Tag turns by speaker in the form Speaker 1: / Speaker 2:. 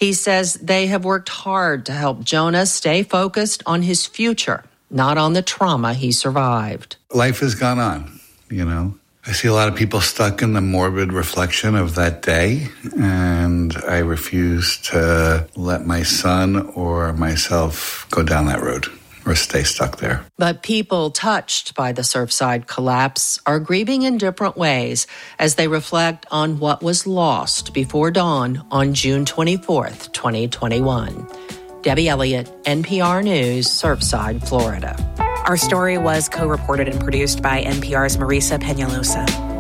Speaker 1: He says they have worked hard to help Jonah stay focused on his future, not on the trauma he survived.
Speaker 2: Life has gone on, you know. I see a lot of people stuck in the morbid reflection of that day, and I refuse to let my son or myself go down that road or stay stuck there.
Speaker 1: But people touched by the Surfside collapse are grieving in different ways as they reflect on what was lost before dawn on June 24th, 2021. Debbie Elliott, NPR News, Surfside, Florida.
Speaker 3: Our story was co-reported and produced by NPR's Marisa Peñalosa.